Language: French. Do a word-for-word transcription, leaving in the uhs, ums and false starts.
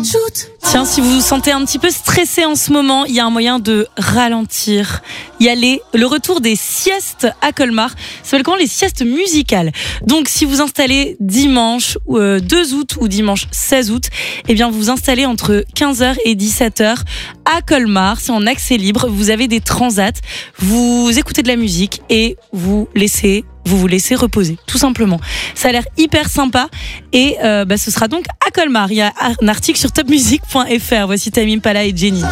Tiens, si vous vous sentez un petit peu stressé en ce moment, il y a un moyen de ralentir. Il y a les, le retour des siestes à Colmar. Ça s'appelle comment, les siestes musicales. Donc, si vous installez dimanche euh, deux août ou dimanche seize août, eh bien, vous vous installez entre quinze heures et dix-sept heures à Colmar. C'est en accès libre. Vous avez des transats. Vous écoutez de la musique et vous laissez vous vous laissez reposer, tout simplement. Ça a l'air hyper sympa et euh, bah, ce sera donc à Colmar. Il y a un article sur top music point f r. Voici Tame Impala et Jenny.